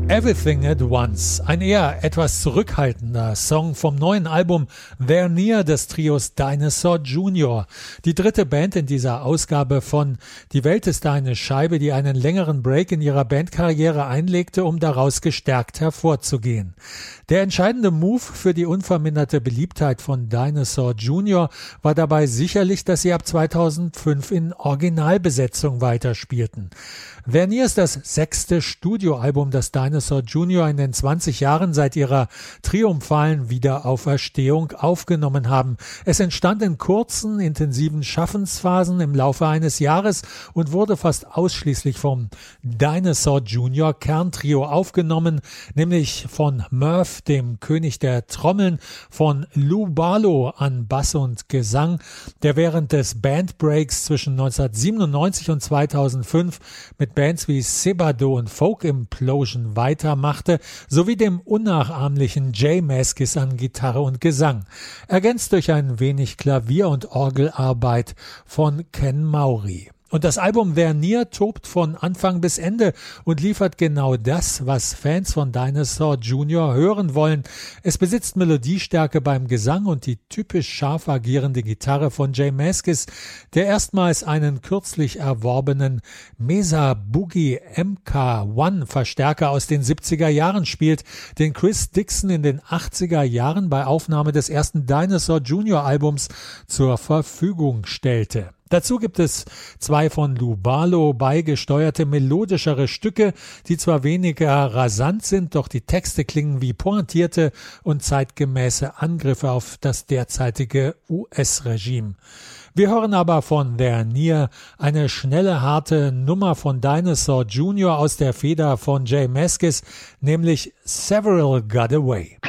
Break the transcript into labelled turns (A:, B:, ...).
A: Everything at Once, ein eher etwas zurückhaltender Song vom neuen Album They're Near des Trios Dinosaur Jr. Die dritte Band in dieser Ausgabe von Die Welt ist eine Scheibe, die einen längeren Break in ihrer Bandkarriere einlegte, um daraus gestärkt hervorzugehen. Der entscheidende Move für die unverminderte Beliebtheit von Dinosaur Jr. war dabei sicherlich, dass sie ab 2005 in Originalbesetzung weiterspielten. They're Near ist das 6. Studioalbum, das Dinosaur Jr. in den 20 Jahren seit ihrer triumphalen Wiederauferstehung aufgenommen haben. Es entstand in kurzen, intensiven Schaffensphasen im Laufe eines Jahres und wurde fast ausschließlich vom Dinosaur Jr. Kerntrio aufgenommen, nämlich von Murph, dem König der Trommeln, von Lou Barlow an Bass und Gesang, der während des Bandbreaks zwischen 1997 und 2005 mit Bands wie Sebado und Folk Implosion weitermachte, sowie dem unnachahmlichen Jay Mascis an Gitarre und Gesang, ergänzt durch ein wenig Klavier- und Orgelarbeit von Ken Maury. Und das Album They're Near tobt von Anfang bis Ende und liefert genau das, was Fans von Dinosaur Jr. hören wollen. Es besitzt Melodiestärke beim Gesang und die typisch scharf agierende Gitarre von Jay Mascis, der erstmals einen kürzlich erworbenen Mesa Boogie MK1 Verstärker aus den 70er Jahren spielt, den Chris Dixon in den 80er Jahren bei Aufnahme des ersten Dinosaur Jr. Albums zur Verfügung stellte. Dazu gibt es 2 von Lou Barlow beigesteuerte melodischere Stücke, die zwar weniger rasant sind, doch die Texte klingen wie pointierte und zeitgemäße Angriffe auf das derzeitige US-Regime. Wir hören aber von They're Near eine schnelle, harte Nummer von Dinosaur Jr. aus der Feder von Jay Mascis, nämlich Several Got Away.